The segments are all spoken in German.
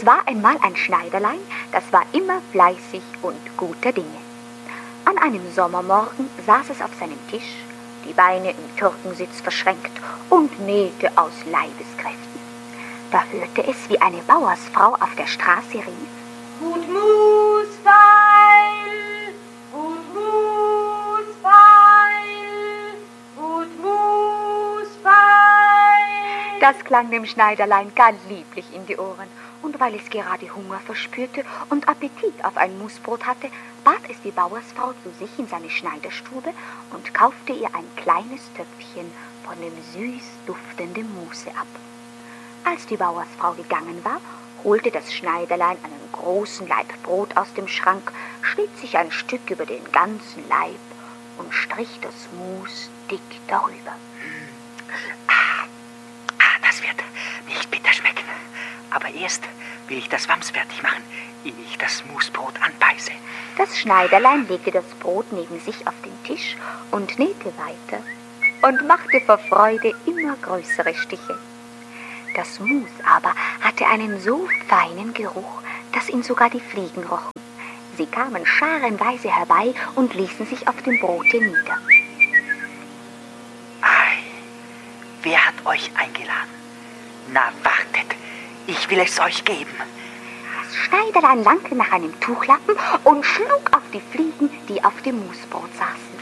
Es war einmal ein Schneiderlein, das war immer fleißig und guter Dinge. An einem Sommermorgen saß es auf seinem Tisch, die Beine im Türkensitz verschränkt und nähte aus Leibeskräften. Da hörte es, wie eine Bauersfrau auf der Straße rief: Gut Musfeil, gut Musfeil, gut Musfeil. Das klang dem Schneiderlein gar lieblich in die Ohren, und weil es gerade Hunger verspürte und Appetit auf ein Musbrot hatte, bat es die Bauersfrau zu sich in seine Schneiderstube und kaufte ihr ein kleines Töpfchen von dem süß duftenden Muse ab. Als die Bauersfrau gegangen war, holte das Schneiderlein einen großen Laib Brot aus dem Schrank, schnitt sich ein Stück über den ganzen Laib und strich das Mus dick darüber. Das wird nicht bitter schmecken. Aber erst will ich das Wams fertig machen, ehe ich das Musbrot anbeiße. Das Schneiderlein legte das Brot neben sich auf den Tisch und nähte weiter und machte vor Freude immer größere Stiche. Das Mus aber hatte einen so feinen Geruch, dass ihn sogar die Fliegen rochen. Sie kamen scharenweise herbei und ließen sich auf dem Brote nieder. Ei, wer hat euch eingeladen? Na, wartet, ich will es euch geben. Das Schneiderlein langte nach einem Tuchlappen und schlug auf die Fliegen, die auf dem Musbrot saßen.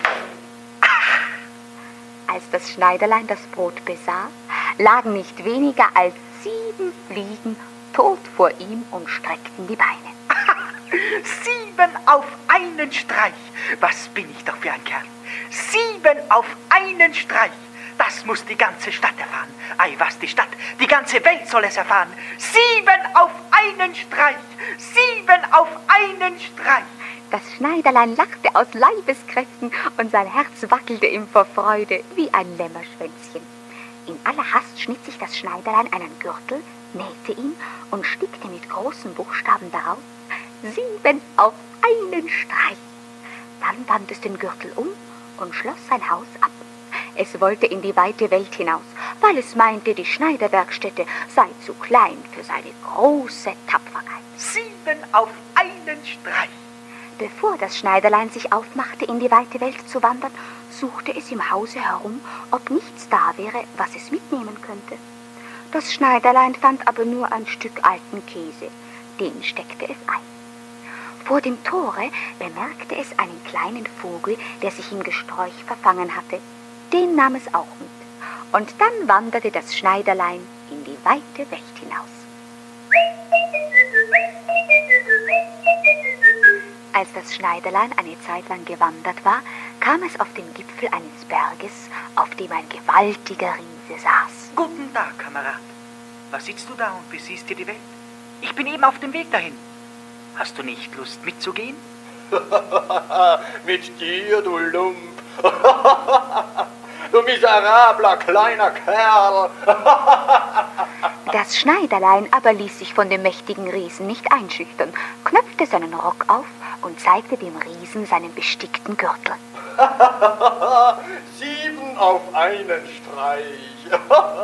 Als das Schneiderlein das Brot besah, lagen nicht weniger als 7 Fliegen tot vor ihm und streckten die Beine. 7 auf einen Streich. Was bin ich doch für ein Kerl. 7 auf einen Streich. Das muss die ganze Stadt erfahren. Ei, was die Stadt, die ganze Welt soll es erfahren. 7 auf einen Streich. 7 auf einen Streich. Das Schneiderlein lachte aus Leibeskräften und sein Herz wackelte ihm vor Freude wie ein Lämmerschwänzchen. In aller Hast schnitt sich das Schneiderlein einen Gürtel, nähte ihn und stickte mit großen Buchstaben darauf: 7 auf einen Streich. Dann band es den Gürtel um und schloss sein Haus ab. Es wollte in die weite Welt hinaus, weil es meinte, die Schneiderwerkstätte sei zu klein für seine große Tapferkeit. 7 auf einen Streich. Bevor das Schneiderlein sich aufmachte, in die weite Welt zu wandern, suchte es im Hause herum, ob nichts da wäre, was es mitnehmen könnte. Das Schneiderlein fand aber nur ein Stück alten Käse. Den steckte es ein. Vor dem Tore bemerkte es einen kleinen Vogel, der sich im Gesträuch verfangen hatte. Den nahm es auch mit. Und dann wanderte das Schneiderlein in die weite Welt hinaus. Als das Schneiderlein eine Zeit lang gewandert war, kam es auf den Gipfel eines Berges, auf dem ein gewaltiger Riese saß. Guten Tag, Kamerad. Was sitzt du da und besiehst dir die Welt? Ich bin eben auf dem Weg dahin. Hast du nicht Lust mitzugehen? Mit dir, du Lump. Du miserabler kleiner Kerl. Das Schneiderlein aber ließ sich von dem mächtigen Riesen nicht einschüchtern, knöpfte seinen Rock auf und zeigte dem Riesen seinen bestickten Gürtel. 7 auf einen Streich.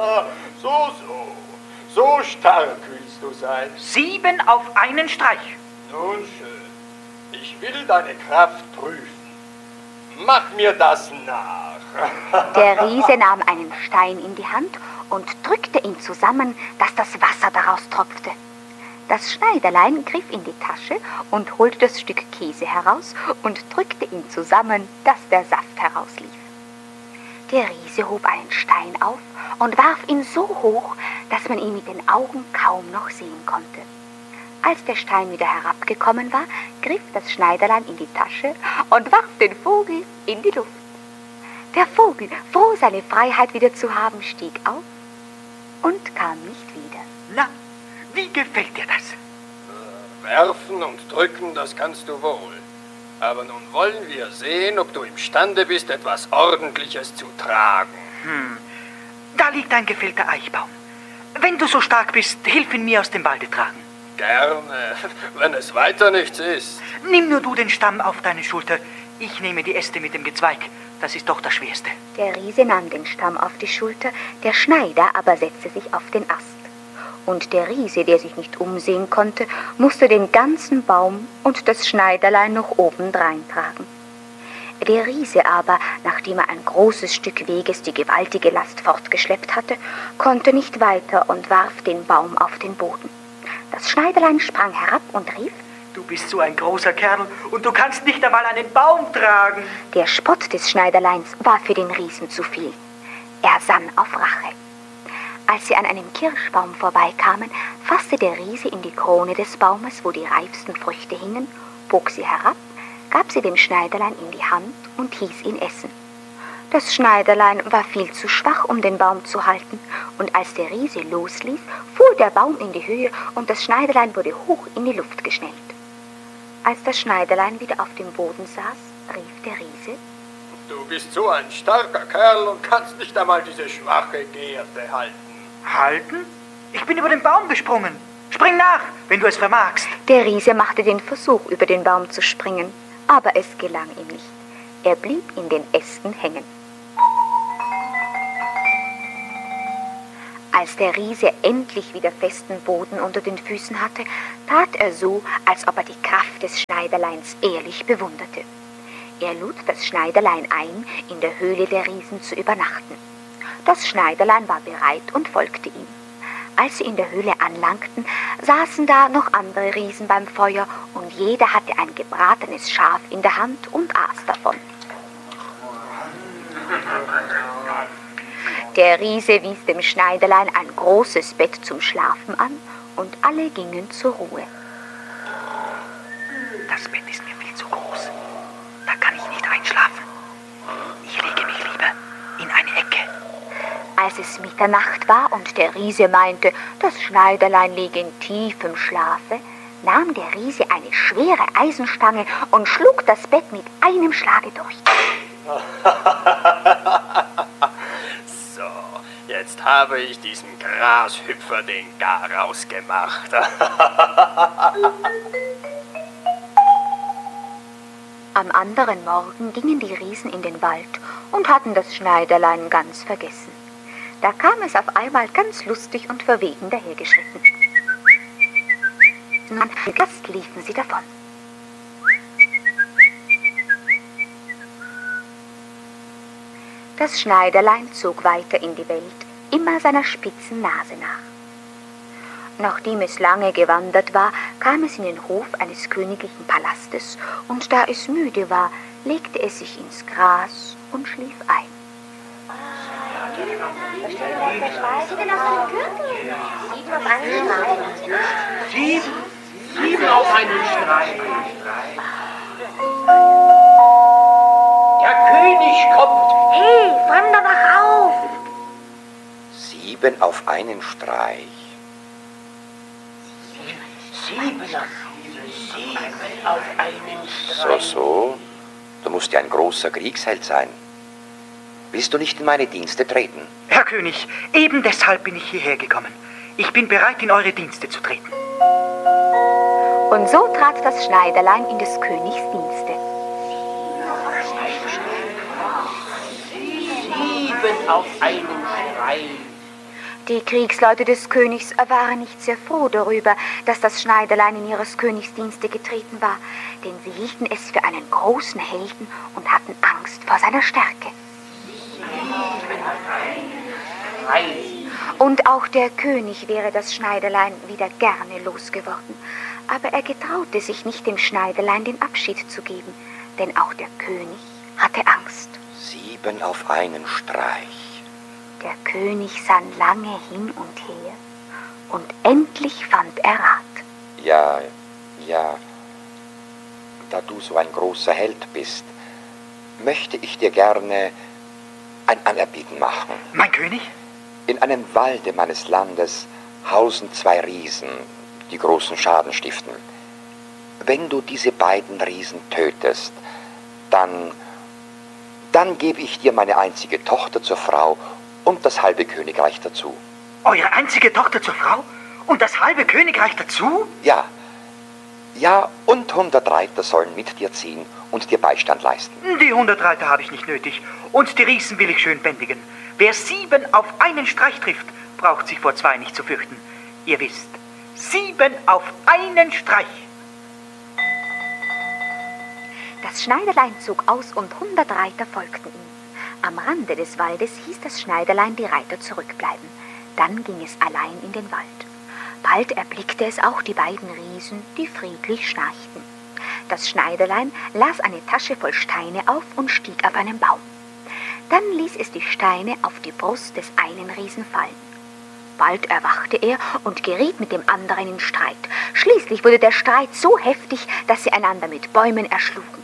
So stark willst du sein. 7 auf einen Streich. Nun schön, ich will deine Kraft prüfen. Mach mir das nach. Der Riese nahm einen Stein in die Hand und drückte ihn zusammen, dass das Wasser daraus tropfte. Das Schneiderlein griff in die Tasche und holte das Stück Käse heraus und drückte ihn zusammen, dass der Saft herauslief. Der Riese hob einen Stein auf und warf ihn so hoch, dass man ihn mit den Augen kaum noch sehen konnte. Als der Stein wieder herabgekommen war, griff das Schneiderlein in die Tasche und warf den Vogel in die Luft. Der Vogel, froh seine Freiheit wieder zu haben, stieg auf und kam nicht wieder. Na, wie gefällt dir das? Werfen und drücken, das kannst du wohl. Aber nun wollen wir sehen, ob du imstande bist, etwas Ordentliches zu tragen. Da liegt ein gefällter Eichbaum. Wenn du so stark bist, hilf ihn mir aus dem Walde tragen. Gerne, wenn es weiter nichts ist. Nimm nur du den Stamm auf deine Schulter. Ich nehme die Äste mit dem Gezweig. Das ist doch das Schwerste. Der Riese nahm den Stamm auf die Schulter, der Schneider aber setzte sich auf den Ast. Und der Riese, der sich nicht umsehen konnte, musste den ganzen Baum und das Schneiderlein noch obendrein tragen. Der Riese aber, nachdem er ein großes Stück Weges die gewaltige Last fortgeschleppt hatte, konnte nicht weiter und warf den Baum auf den Boden. Das Schneiderlein sprang herab und rief: Du bist so ein großer Kerl und du kannst nicht einmal einen Baum tragen. Der Spott des Schneiderleins war für den Riesen zu viel. Er sann auf Rache. Als sie an einem Kirschbaum vorbeikamen, fasste der Riese in die Krone des Baumes, wo die reifsten Früchte hingen, bog sie herab, gab sie dem Schneiderlein in die Hand und hieß ihn essen. Das Schneiderlein war viel zu schwach, um den Baum zu halten, und als der Riese losließ, fuhr der Baum in die Höhe und das Schneiderlein wurde hoch in die Luft geschnellt. Als das Schneiderlein wieder auf dem Boden saß, rief der Riese: Du bist so ein starker Kerl und kannst nicht einmal diese schwache Gerte halten. Halten? Ich bin über den Baum gesprungen. Spring nach, wenn du es vermagst. Der Riese machte den Versuch, über den Baum zu springen, aber es gelang ihm nicht. Er blieb in den Ästen hängen. Als der Riese endlich wieder festen Boden unter den Füßen hatte, tat er so, als ob er die Kraft des Schneiderleins ehrlich bewunderte. Er lud das Schneiderlein ein, in der Höhle der Riesen zu übernachten. Das Schneiderlein war bereit und folgte ihm. Als sie in der Höhle anlangten, saßen da noch andere Riesen beim Feuer und jeder hatte ein gebratenes Schaf in der Hand und aß davon. Der Riese wies dem Schneiderlein ein großes Bett zum Schlafen an und alle gingen zur Ruhe. Das Bett ist mir viel zu groß. Da kann ich nicht einschlafen. Ich lege mich lieber in eine Ecke. Als es Mitternacht war und der Riese meinte, das Schneiderlein liege in tiefem Schlafe, nahm der Riese eine schwere Eisenstange und schlug das Bett mit einem Schlage durch. So, jetzt habe ich diesem Grashüpfer den Garaus gemacht. Am anderen Morgen gingen die Riesen in den Wald und hatten das Schneiderlein ganz vergessen. Da kam es auf einmal ganz lustig und verwegen dahergeschritten. An Gast liefen sie davon. Das Schneiderlein zog weiter in die Welt, immer seiner spitzen Nase nach. Nachdem es lange gewandert war, kam es in den Hof eines königlichen Palastes, und da es müde war, legte es sich ins Gras und schlief ein. Sieben auf einen Streich. Der König kommt. Hey, Fremder, wach auf! 7 auf einen Streich. Sieben auf einen Streich. So. Du musst ja ein großer Kriegsheld sein. Willst du nicht in meine Dienste treten? Herr König, eben deshalb bin ich hierher gekommen. Ich bin bereit, in eure Dienste zu treten. Und so trat das Schneiderlein in des Königs Dienste. 7 auf einen Streich. Die Kriegsleute des Königs waren nicht sehr froh darüber, dass das Schneiderlein in ihres Königs Dienste getreten war, denn sie hielten es für einen großen Helden und hatten Angst vor seiner Stärke. Und auch der König wäre das Schneiderlein wieder gerne losgeworden, aber er getraute sich nicht, dem Schneiderlein den Abschied zu geben, denn auch der König hatte Angst. 7 auf einen Streich. Der König sann lange hin und her, und endlich fand er Rat. Ja, da du so ein großer Held bist, möchte ich dir gerne ein Anerbieten machen. Mein König? In einem Walde meines Landes hausen 2 Riesen, die großen Schaden stiften. Wenn du diese beiden Riesen tötest, dann gebe ich dir meine einzige Tochter zur Frau und das halbe Königreich dazu. Eure einzige Tochter zur Frau? Und das halbe Königreich dazu? Ja, und 100 Reiter sollen mit dir ziehen und dir Beistand leisten. Die 100 Reiter habe ich nicht nötig. Und die Riesen will ich schön bändigen. Wer 7 auf einen Streich trifft, braucht sich vor 2 nicht zu fürchten. Ihr wisst, 7 auf einen Streich. Das Schneiderlein zog aus und 100 Reiter folgten ihm. Am Rande des Waldes hieß das Schneiderlein die Reiter zurückbleiben. Dann ging es allein in den Wald. Bald erblickte es auch die beiden Riesen, die friedlich schnarchten. Das Schneiderlein las eine Tasche voll Steine auf und stieg auf einen Baum. Dann ließ es die Steine auf die Brust des einen Riesen fallen. Bald erwachte er und geriet mit dem anderen in Streit. Schließlich wurde der Streit so heftig, dass sie einander mit Bäumen erschlugen.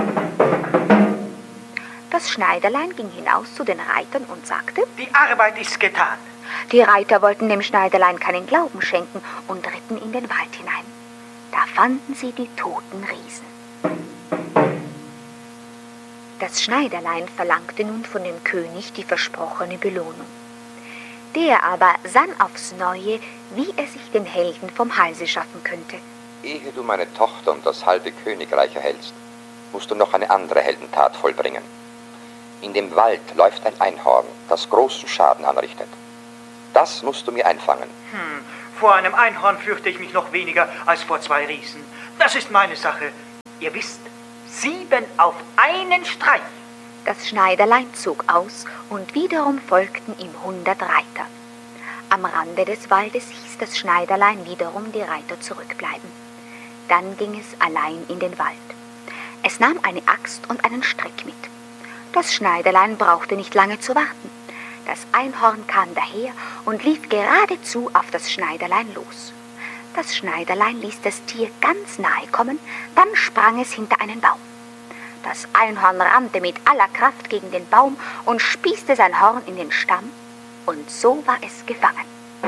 Das Schneiderlein ging hinaus zu den Reitern und sagte: Die Arbeit ist getan. Die Reiter wollten dem Schneiderlein keinen Glauben schenken und ritten in den Wald hinein. Da fanden sie die toten Riesen. Das Schneiderlein verlangte nun von dem König die versprochene Belohnung. Der aber sann aufs Neue, wie er sich den Helden vom Halse schaffen könnte. Ehe du meine Tochter und das halbe Königreich erhältst, musst du noch eine andere Heldentat vollbringen. In dem Wald läuft ein Einhorn, das großen Schaden anrichtet. Das musst du mir einfangen. Vor einem Einhorn fürchte ich mich noch weniger als vor 2 Riesen. Das ist meine Sache. Ihr wisst, 7 auf einen Streich. Das Schneiderlein zog aus und wiederum folgten ihm 100 Reiter. Am Rande des Waldes hieß das Schneiderlein wiederum die Reiter zurückbleiben. Dann ging es allein in den Wald. Es nahm eine Axt und einen Strick mit. Das Schneiderlein brauchte nicht lange zu warten. Das Einhorn kam daher und lief geradezu auf das Schneiderlein los. Das Schneiderlein ließ das Tier ganz nahe kommen, dann sprang es hinter einen Baum. Das Einhorn rannte mit aller Kraft gegen den Baum und spießte sein Horn in den Stamm, und so war es gefangen.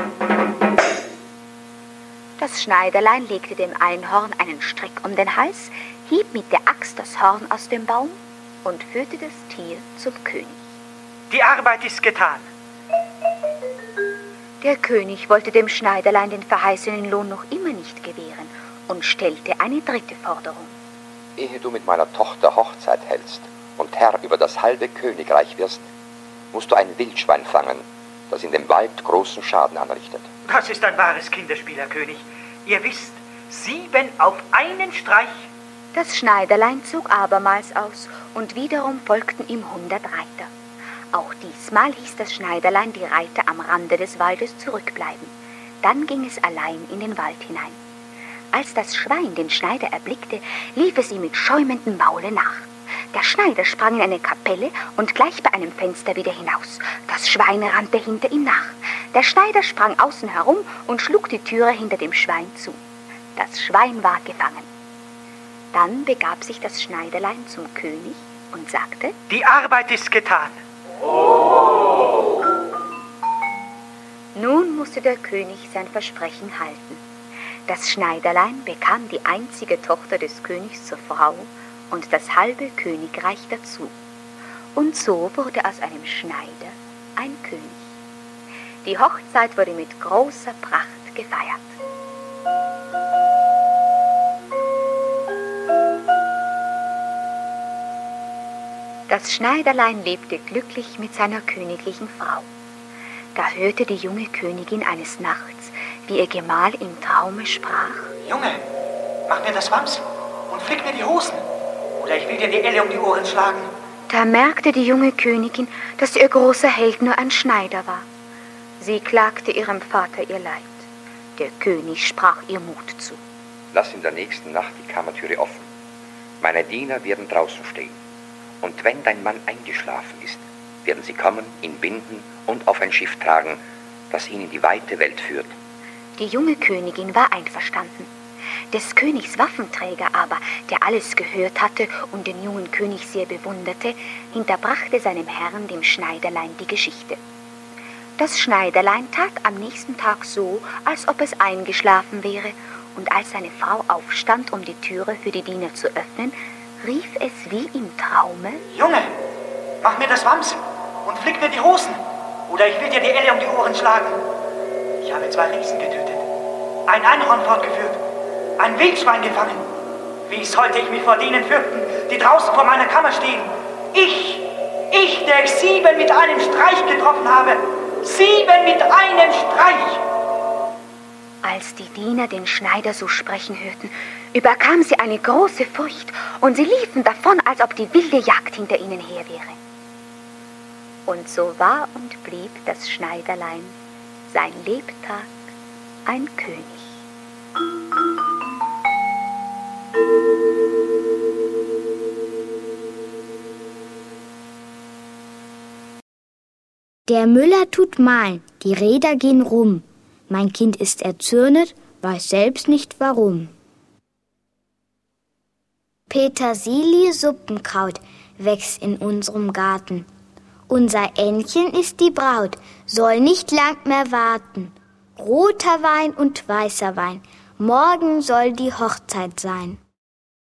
Das Schneiderlein legte dem Einhorn einen Strick um den Hals, hieb mit der Axt das Horn aus dem Baum und führte das Tier zum König. Die Arbeit ist getan. Der König wollte dem Schneiderlein den verheißenen Lohn noch immer nicht gewähren und stellte eine dritte Forderung. Ehe du mit meiner Tochter Hochzeit hältst und Herr über das halbe Königreich wirst, musst du ein Wildschwein fangen, das in dem Wald großen Schaden anrichtet. Das ist ein wahres Kinderspiel, Herr König. Ihr wisst, 7 auf einen Streich. Das Schneiderlein zog abermals aus und wiederum folgten ihm 100 Reiter. Auch diesmal hieß das Schneiderlein die Reiter am Rande des Waldes zurückbleiben. Dann ging es allein in den Wald hinein. Als das Schwein den Schneider erblickte, lief es ihm mit schäumendem Maule nach. Der Schneider sprang in eine Kapelle und gleich bei einem Fenster wieder hinaus. Das Schwein rannte hinter ihm nach. Der Schneider sprang außen herum und schlug die Türe hinter dem Schwein zu. Das Schwein war gefangen. Dann begab sich das Schneiderlein zum König und sagte: Die Arbeit ist getan. Nun musste der König sein Versprechen halten. Das Schneiderlein bekam die einzige Tochter des Königs zur Frau und das halbe Königreich dazu. Und so wurde aus einem Schneider ein König. Die Hochzeit wurde mit großer Pracht gefeiert. Das Schneiderlein lebte glücklich mit seiner königlichen Frau. Da hörte die junge Königin eines Nachts, wie ihr Gemahl im Traume sprach: Junge, mach mir das Wams und flick mir die Hosen, oder ich will dir die Elle um die Ohren schlagen. Da merkte die junge Königin, dass ihr großer Held nur ein Schneider war. Sie klagte ihrem Vater ihr Leid. Der König sprach ihr Mut zu. Lass in der nächsten Nacht die Kammertüre offen. Meine Diener werden draußen stehen. Und wenn dein Mann eingeschlafen ist, werden sie kommen, ihn binden und auf ein Schiff tragen, das ihn in die weite Welt führt. Die junge Königin war einverstanden. Des Königs Waffenträger aber, der alles gehört hatte und den jungen König sehr bewunderte, hinterbrachte seinem Herrn, dem Schneiderlein, die Geschichte. Das Schneiderlein tat am nächsten Tag so, als ob es eingeschlafen wäre, und als seine Frau aufstand, um die Türe für die Diener zu öffnen, rief es wie im Traume: Junge, mach mir das Wams und flick mir die Hosen, oder ich will dir die Elle um die Ohren schlagen. Ich habe 2 Riesen getötet, ein Einhorn fortgeführt, ein Wildschwein gefangen. Wie sollte ich mich vor denen fürchten, die draußen vor meiner Kammer stehen? Ich, der ich 7 mit einem Streich getroffen habe. 7 mit einem Streich. Als die Diener den Schneider so sprechen hörten, überkam sie eine große Furcht und sie liefen davon, als ob die wilde Jagd hinter ihnen her wäre. Und so war und blieb das Schneiderlein sein Lebtag ein König. Der Müller tut mahlen, die Räder gehen rum. Mein Kind ist erzürnet, weiß selbst nicht warum. Petersilie Suppenkraut wächst in unserem Garten. Unser Ännchen ist die Braut, soll nicht lang mehr warten. Roter Wein und weißer Wein, morgen soll die Hochzeit sein.